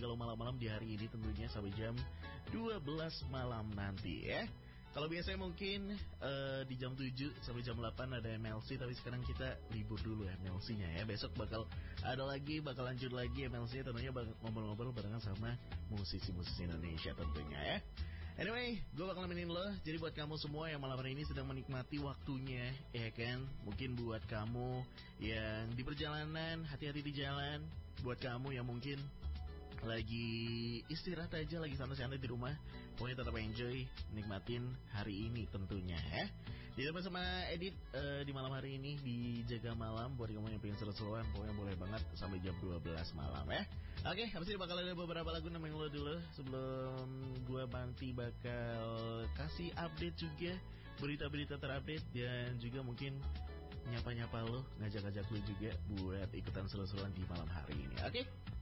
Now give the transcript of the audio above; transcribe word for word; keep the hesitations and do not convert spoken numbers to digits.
galau malam-malam di hari ini tentunya sampai jam dua belas malam nanti ya. Kalau biasanya mungkin uh, di jam tujuh sampai jam delapan ada M L C, tapi sekarang kita libur dulu M L C-nya ya. Besok bakal ada lagi, bakal lanjut lagi M L C-nya, tentunya ngobrol-ngobrol barengan sama musisi-musisi Indonesia tentunya ya. Anyway, gue bakal nemenin lo. Jadi buat kamu semua yang malam hari ini sedang menikmati waktunya, ya kan? Mungkin buat kamu yang di perjalanan, hati-hati di jalan. Buat kamu yang mungkin lagi istirahat aja, lagi santai-santai di rumah, pokoknya tetap enjoy, nikmatin hari ini tentunya ya. Jadi bersama Edit uh, di malam hari ini di Jaga Malam. Buat kamu yang pengen seru-seruan, pokoknya boleh banget sampai jam dua belas malam ya. Oke, habis ini bakal ada beberapa lagu nemenin lo dulu sebelum gue nanti bakal kasih update juga, berita-berita terupdate, dan juga mungkin nyapa-nyapa lo, ngajak-ngajak lo juga buat ikutan seru-seruan di malam hari ini. Oke?